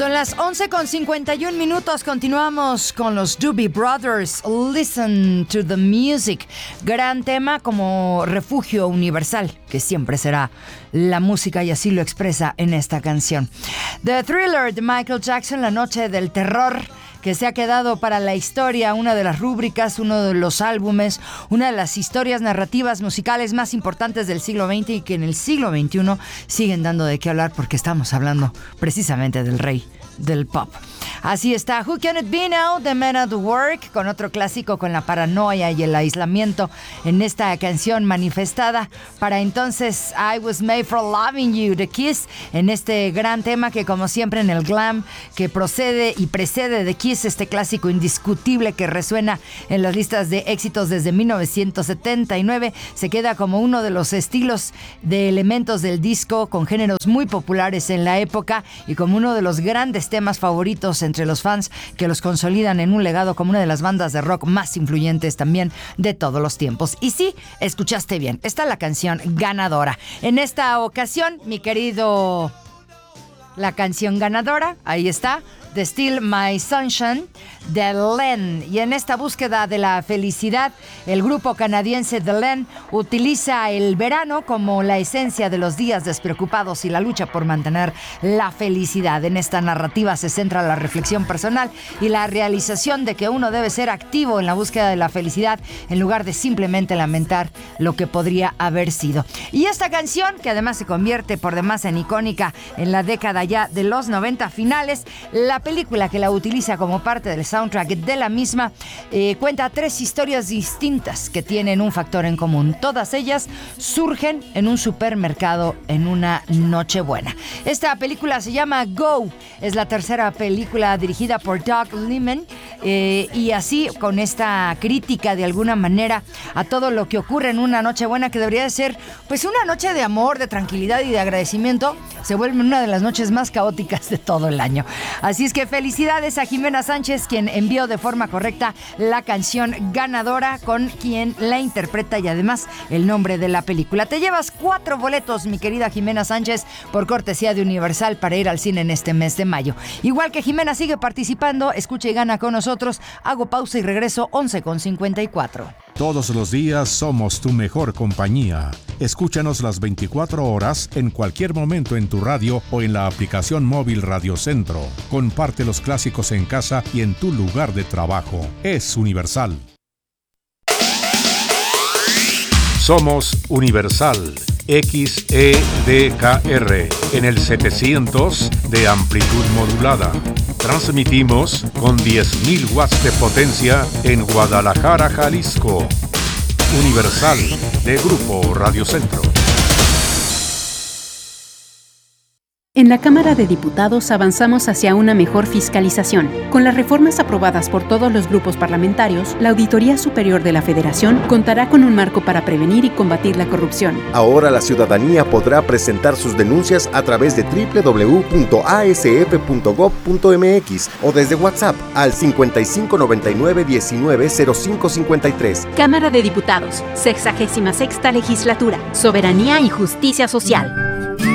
Son las 11:51. Continuamos con los Doobie Brothers. Listen to the music. Gran tema como refugio universal, que siempre será la música, y así lo expresa en esta canción. The Thriller de Michael Jackson, la noche del terror, que se ha quedado para la historia, una de las rúbricas, uno de los álbumes, una de las historias narrativas musicales más importantes del siglo XX y que en el siglo XXI siguen dando de qué hablar porque estamos hablando precisamente del rey del pop. Así está Who Can It Be Now, The Men at Work, con otro clásico, con la paranoia y el aislamiento en esta canción manifestada. Para entonces I Was Made for Loving You, The Kiss, en este gran tema que, como siempre, en el glam que procede y precede de Kiss, este clásico indiscutible que resuena en las listas de éxitos desde 1979, se queda como uno de los estilos de elementos del disco con géneros muy populares en la época y como uno de los grandes temas favoritos entre los fans, que los consolidan en un legado como una de las bandas de rock más influyentes también de todos los tiempos. Y sí, escuchaste bien, esta es la canción ganadora. En esta ocasión, mi querido, la canción ganadora, ahí está, The Still My Sunshine, de Len. Y en esta búsqueda de la felicidad, el grupo canadiense The Len utiliza el verano como la esencia de los días despreocupados y la lucha por mantener la felicidad. En esta narrativa se centra la reflexión personal y la realización de que uno debe ser activo en la búsqueda de la felicidad en lugar de simplemente lamentar lo que podría haber sido. Y esta canción, que además se convierte por demás en icónica en la década ya de los 90 finales, la película que la utiliza como parte del soundtrack de la misma cuenta 3 historias distintas que tienen un factor en común. Todas ellas surgen en un supermercado en una Nochebuena. Esta película se llama Go. Es la tercera película dirigida por Doug Liman y así, con esta crítica de alguna manera a todo lo que ocurre en una Nochebuena, que debería de ser pues una noche de amor, de tranquilidad y de agradecimiento, se vuelve una de las noches más caóticas de todo el año. Así es que felicidades a Jimena Sánchez, quien envió de forma correcta la canción ganadora con quien la interpreta y además el nombre de la película. Te llevas 4 boletos, mi querida Jimena Sánchez, por cortesía de Universal para ir al cine en este mes de mayo. Igual que Jimena sigue participando, escucha y gana con nosotros. Hago pausa y regreso 11:54. Todos los días somos tu mejor compañía. Escúchanos las 24 horas en cualquier momento en tu radio o en la aplicación móvil Radio Centro. Comparte los clásicos en casa y en tu lugar de trabajo. Es Universal. Somos Universal XEDKR en el 700 de amplitud modulada. Transmitimos con 10.000 watts de potencia en Guadalajara, Jalisco. Universal, de Grupo Radio Centro. En la Cámara de Diputados avanzamos hacia una mejor fiscalización. Con las reformas aprobadas por todos los grupos parlamentarios, la Auditoría Superior de la Federación contará con un marco para prevenir y combatir la corrupción. Ahora la ciudadanía podrá presentar sus denuncias a través de www.asf.gov.mx o desde WhatsApp al 5599190553. Cámara de Diputados, 66ª Legislatura, Soberanía y Justicia Social.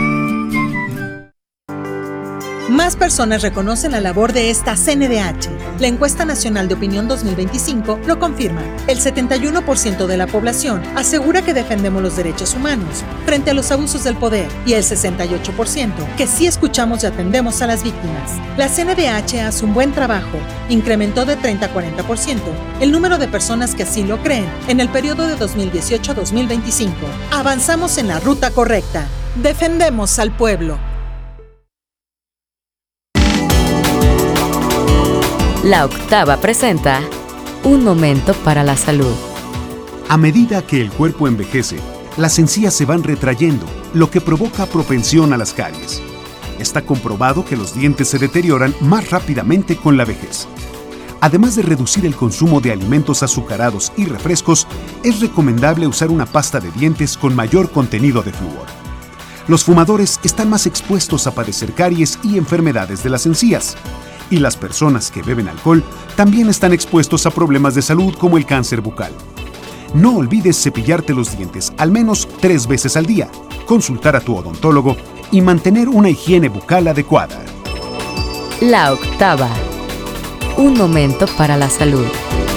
Más personas reconocen la labor de esta CNDH. La Encuesta Nacional de Opinión 2025 lo confirma. El 71% de la población asegura que defendemos los derechos humanos frente a los abusos del poder y el 68% que sí escuchamos y atendemos a las víctimas. La CNDH hace un buen trabajo. Incrementó de 30 a 40% el número de personas que así lo creen en el periodo de 2018 a 2025. Avanzamos en la ruta correcta. Defendemos al pueblo. La Octava presenta Un Momento para la Salud. A medida que el cuerpo envejece, las encías se van retrayendo, lo que provoca propensión a las caries. Está comprobado que los dientes se deterioran más rápidamente con la vejez. Además de reducir el consumo de alimentos azucarados y refrescos, es recomendable usar una pasta de dientes con mayor contenido de flúor. Los fumadores están más expuestos a padecer caries y enfermedades de las encías. Y las personas que beben alcohol también están expuestos a problemas de salud como el cáncer bucal. No olvides cepillarte los dientes al menos 3 veces al día, consultar a tu odontólogo y mantener una higiene bucal adecuada. La Octava. Un momento para la salud.